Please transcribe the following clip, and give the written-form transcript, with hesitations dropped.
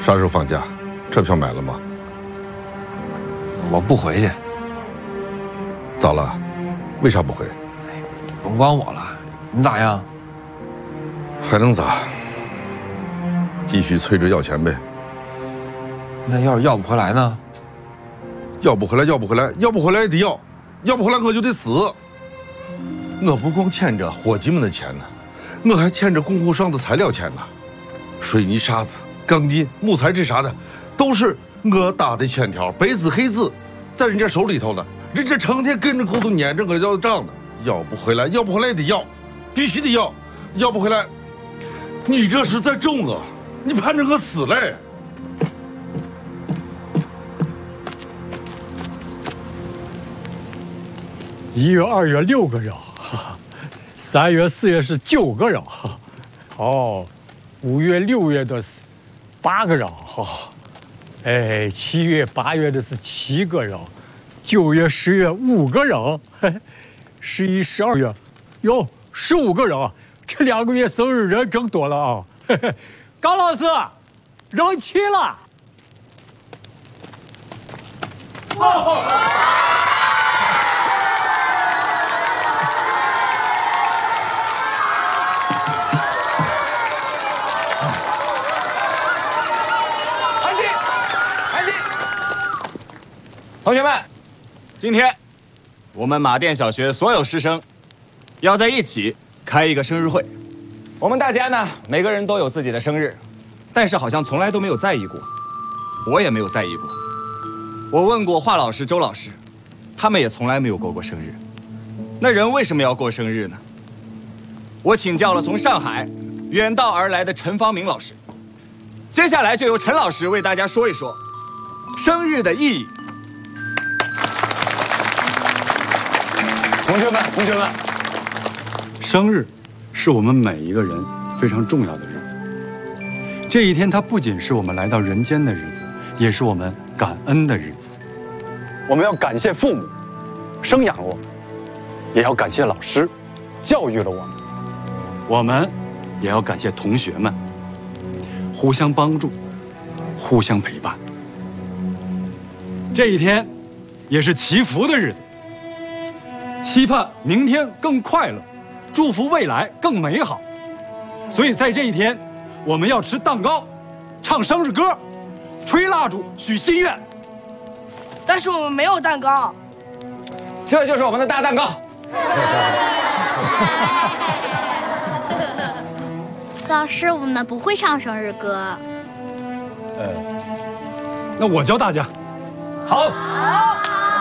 啥时候放假？车票买了吗？ 我不回去。 咋了？为啥不回？ 甭管我了，你咋样？ 还能咋？继续催着要钱呗。 那要是要不回来呢？ 要不回来，要不回来，要不回来也得要，要不回来我就得死。我不光欠着伙计们的钱呢，我还欠着供货商的材料钱呢。水泥、沙子、钢筋、木材这啥的，都是我打的欠条，白纸黑字，在人家手里头呢。人家成天跟着口头撵着我要账呢。要不回来，要不回来也得要，必须得要，要不回来，你这是在咒我，你盼着我死嘞。 1月、2月6个人，3月、4月是9个人，哦，5月、6月的是8个人，哎，7月、8月的是7个人，9月、10月5个人，11、12月，哟，15个人，这2个月生日人真多了啊！高老师，人齐了。 同学们，今天我们马店小学所有师生要在一起开一个生日会。我们大家呢，每个人都有自己的生日，但是好像从来都没有在意过。我也没有在意过。我问过华老师、周老师，他们也从来没有过过生日。那人为什么要过生日呢？我请教了从上海远道而来的陈方明老师。接下来就由陈老师为大家说一说生日的意义。同学们， 生日是我们每一个人非常重要的日子。这一天，它不仅是我们来到人间的日子，也是我们感恩的日子。我们要感谢父母，生养了我们，也要感谢老师，教育了我们。我们也要感谢同学们，互相帮助，互相陪伴。这一天，也是祈福的日子。期盼明天更快乐，祝福未来更美好。所以在这一天，我们要吃蛋糕，唱生日歌，吹蜡烛，许心愿。 但是我们没有蛋糕。 这就是我们的大蛋糕。 老师，我们不会唱生日歌。 那我教大家。 好。